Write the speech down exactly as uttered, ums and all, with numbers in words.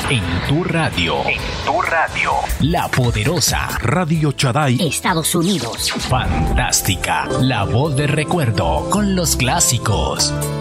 En tu radio. En tu radio. La poderosa Radio Shaddai, Estados Unidos. Fantástica. La voz del recuerdo con los clásicos.